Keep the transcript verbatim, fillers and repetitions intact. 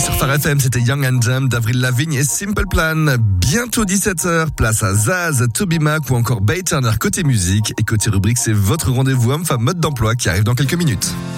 sur Phare F M, c'était Young and Dumb d'Avril Lavigne et Simple Plan. Bientôt dix-sept heures, place à Zaz, Toby Mac ou encore Bay Turner côté musique. Et côté rubrique, c'est votre rendez-vous homme-femme mode d'emploi qui arrive dans quelques minutes.